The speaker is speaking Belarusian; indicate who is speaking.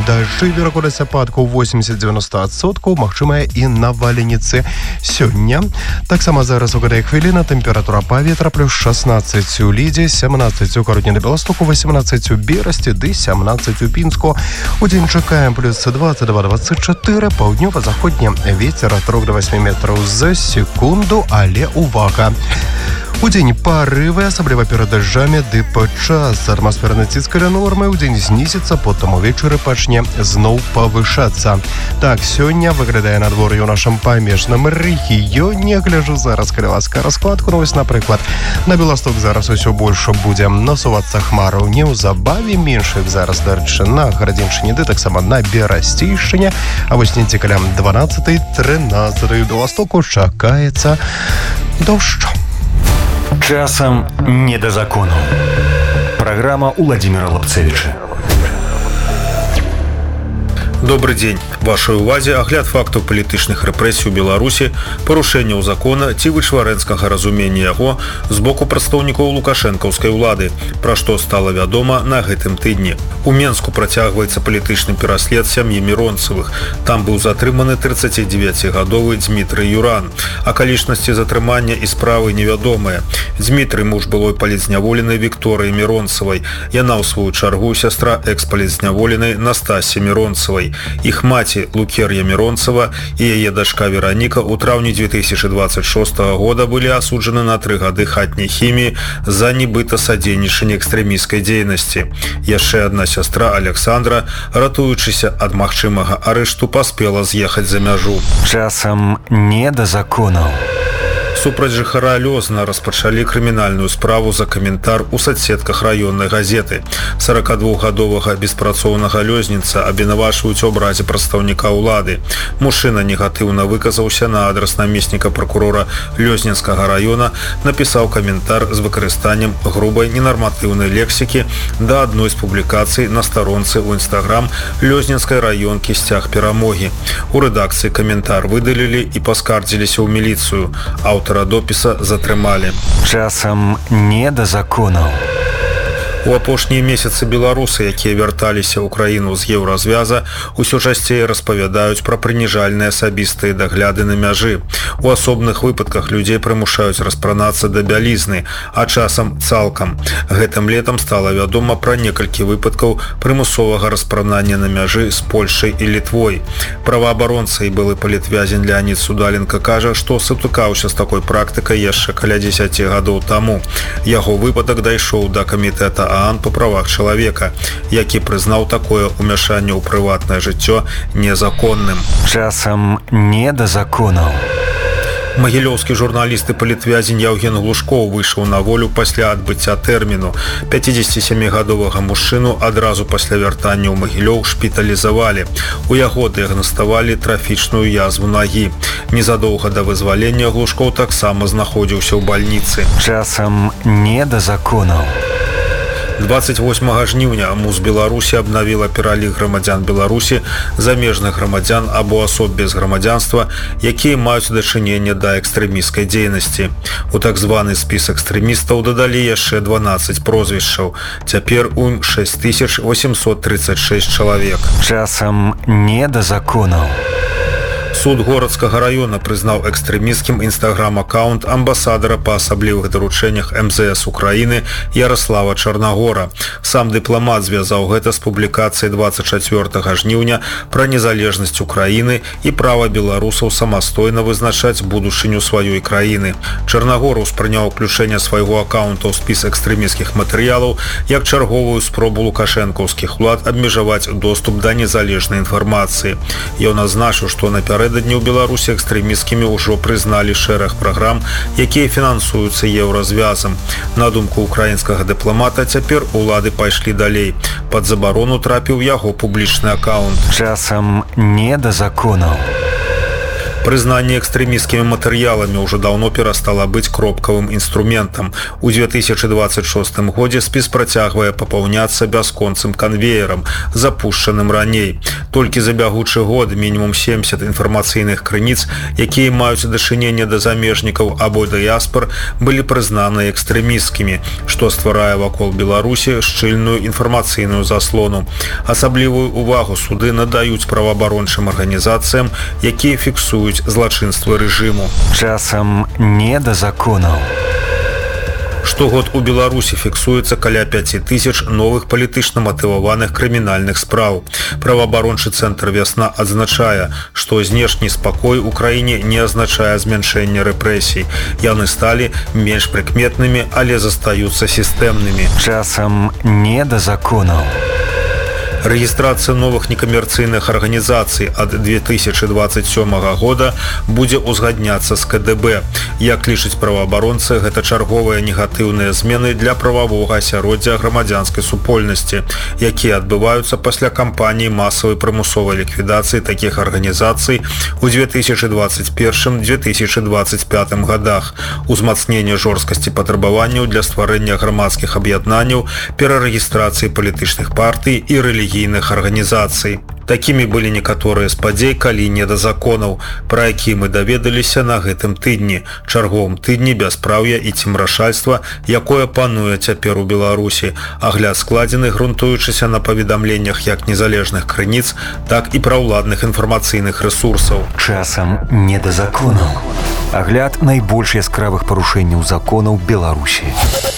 Speaker 1: дажджы, верагоднасць ападкаў 80-90%, магчымая і навальніцы. Сёння таксама зараз у гэтай хвіліны тэмпература паветра плюс 16 у Лідзе, 17 у Карудні на Беластоку, 18 у Берасці ды 17 у Пінску. Удзень чакаем плюс 22-24, паўднёва-заходні вецер ад 3 до 8 метраў за секунду, але увага! Удзень парывы, асабліва перад дажджамі, ды падчас атмасфернай ціск каля нормы удзень знізіцца, потым увечары пачне зноў павышацца. Так, сёння выглядае надвор'е ў нашым памежным рэгіёне. Гляжу зараз каля ласка раскладку. Ну, вось, напрыклад, на Беласток зараз усё больш будзе насувацца хмараў. Неўзабаве меншых зараз, дарэчы, на Гарадзеншчыне, ды таксама на Берасцейшчыне. А вось недзе каля 12-13 Беластоку чакаецца дождж.
Speaker 2: Часам не до закону. Программа Владимира Лапцевича.
Speaker 3: Добрый дзень. Вашай увазе агляд фактаў палітычных рэпрэсій у Беларусі, парушэнняў закона ці вычварэнскага разумення яго з боку прадстаўнікоў лукашэнкаўскай улады, пра што стала вядома на гэтым тыдні. У Менску працягваецца палітычны пераслед сям'і Міронцавых. Там быў затрыманы 39-гадовы Дзмітрый Юран. Акалічнасці затрымання і справы невядомыя. Дзмітрый муж былой палітзняволенай Вікторыі Міронцавай. Яна ў сваю чаргу сястра экс-палітзняволенай Настасі Міронцавай. Іх маці Лукер'я Міронцава і яе дачка Вераніка ў траўні 2026 года былі асуджаны на 3 гады хатняй хіміі за нібыта садзейнічанне экстрэмісцкай дзейнасці. Яшчэ адна сястра Александра, ратуючыся ад магчымага арышту, паспела з'ехаць за мяжу.
Speaker 2: Часам не до законаў.
Speaker 3: Супраць жыхара Лёзна распачалі крымінальную справу за каментар у соцсетках раённай газеты. 42-гадовага беспрацоўнага лёзнінца абвінавачваюць у абразе прадстаўніка ўлады. Мужчына негатыўна выказаўся на адрас намесніка пракурора Лёзнінскага раёна, напісаў каментар з выкарыстаннем грубай ненарматыўнай лексікі да адной з публікацый на старонцы ў Інстаграм Лёзнінскай раёнкі «Сцяг перамогі». У рэдакцыі каментар выдалілі і паскардзіліся ў міліцыю. Аўтара допіса затрымалі.
Speaker 2: Часам не до законаў.
Speaker 3: У апошнія месяцы беларусы, якія вярталіся ў краіну з еўразвяза, усё часцей распавядаюць пра прыніжальныя асабістыя дагляды на мяжы. У асобных выпадках людзей прымушаюць распранацца да бялізны, а часам цалкам. Гэтым летам стала вядома пра некалькі выпадкаў прымусовага распранання на мяжы з Польшай і Літвой. Праваабаронца і былы палітвязень Леонід Судаленко кажа, што сутыкаўся з такой практыкай яшчэ каля 10 гадоў таму. Яго выпадак дайшоў да камітэта ААН па правах чалавека, які прызнаў такое ўмяшанне ў прыватнае жыццё незаконным.
Speaker 2: Часам не до законаў.
Speaker 3: Магілёўскі журналіст і палітвязень Яўген Глушкоў выйшаў на волю пасля адбыцця тэрміну. 57-гадовага мужчыну адразу пасля вяртання ў Магілёў шпіталізавалі. У яго дыягнаставалі трафічную язву нагі. Незадоўга да вызвалення Глушкоў таксама знаходзіўся ў бальніцы.
Speaker 2: Часам не до законаў.
Speaker 3: 28 жніўня МУЗ Беларусі абнавіла пералік грамадзян Беларусі, замежных грамадзян або асоб без грамадзянства, якія маюць дачыненне да экстрэмісцкай дзейнасці. У так званы спіс экстрэмістаў дадалі яшчэ 12 прозвішчаў. Цяпер у ім 6836 чалавек.
Speaker 2: Часам не до законаў.
Speaker 3: Суд Горадскага раёна прызнаў экстрэмісцкім інстаграм-аккаунт амбасадара па асаблівых даручэннях МЗС Украіны Ярослава Чарнагора. Сам дыпламат звязаў гэта з публікацыяй 24 жніўня пра незалежнасць Украіны і права беларусаў самастойна вызначаць будучыню сваёй краіны. Чарнагор успрыняў уключэнне свайго аккаунта ў спіс экстрэмісцкіх матэрыялаў як чарговую спробу лукашэнкаўскіх улад абмежаваць доступ да незалежнай інфармацыі. Ён адзначыў, што напярэдадні ў Беларусі экстрэмісцкімі ўжо прызналі шэраг праграм, якія фінансуюцца еўразвязам. На думку украінскага дыпламата, цяпер улады пайшлі далей. Пад забарону трапіў яго публічны аккаунт.
Speaker 2: Часам не до законаў.
Speaker 3: Признание экстремистскими материалами уже давно перестало быть кропковым инструментом. У 2026 году спис протягивая пополняться бясконцым конвейером, запущенным раней. Только за бягучий год минимум 70 информационных крыниц, якія имеют дачынение до замежников або дыяспор, были признаны экстремистскими, что стварае вакол Беларуси шчыльную информационную заслону. Асаблівую увагу суды надаюць праваабарончым арганізацыям, якія фіксуюць злачынства рэжыму.
Speaker 2: Часам не да законаў.
Speaker 3: Штогод у Беларусі фіксуецца каля 5000 новых палітычна матываваных крымінальных спраў. Праваабарончы цэнтр «Вясна» адзначае, што знешні спакой у краіне не азначае змяншэнне рэпрэсій. Яны сталі менш прыкметнымі, але застаюцца сістэмнымі.
Speaker 2: Часам не да законаў.
Speaker 3: Регистрация новых некоммерцыйных организаций от 2027 года будет узгадняться с КДБ. Як лічаць праваабаронцы, гэта чарговыя негатыўныя змены для правового асяроддзя грамадзянскай супольнасці, якія адбываюцца пасля кампаніі масавай прымусовай ліквідацыі такіх арганізацый у 2021-2025 годах, узмацнение жорсткасці патрабаванняў для стварэння грамадскіх аб'яднанняў, перарэгістрацыі палітычных партый і рэлігійных арганізацый. Такімі былі некаторыя з падзей, калі не да законаў, пра які мы даведаліся на гэтым тыдні, чарговым тыдні бяспраўя і цемрашальства, якое пануе цяпер у Беларусі. Агляд складзены, грунтуючыся на паведамленнях як незалежных крыніц, так і праўладных інфармацыйных рэсурсаў.
Speaker 2: Часам не да законаў. Агляд найбольш яскравых парушэнняў законаў Беларусі.